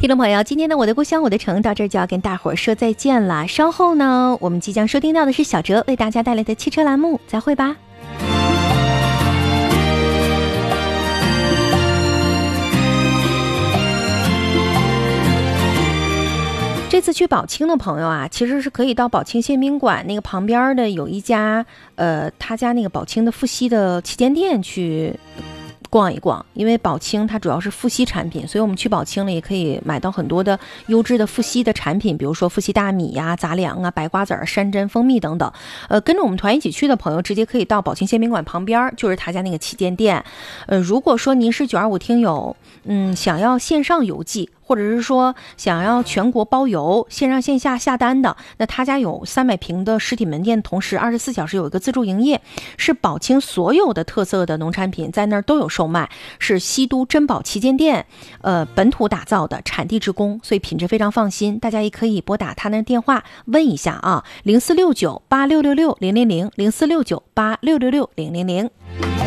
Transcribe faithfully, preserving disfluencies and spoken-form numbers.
听众朋友，今天的我的故乡我的城到这儿就要跟大伙儿说再见了。稍后呢，我们即将收听到的是小哲为大家带来的汽车栏目，再会吧。这次去宝清的朋友啊，其实是可以到宝清宪宾馆那个旁边的有一家，呃，他家那个宝清的富硒的旗舰店去逛一逛，因为宝清它主要是富硒产品，所以我们去宝清呢也可以买到很多的优质的富硒的产品，比如说富硒大米呀、杂粮啊、白瓜子儿、山珍、蜂蜜等等。呃，跟着我们团一起去的朋友，直接可以到宝清宪宾馆旁边，就是他家那个旗舰店。呃，如果说您是九二五听友，嗯，想要线上邮寄，或者是说想要全国包邮、线上线下下单的，那他家有三百平的实体门店，同时二十四小时有一个自助营业，是宝清所有的特色的农产品在那儿都有售卖，是西都珍宝旗舰店，呃，本土打造的，产地直供，所以品质非常放心。大家也可以拨打他那电话问一下啊，零四六九八六六六零零零，零四六九八六六六零零零。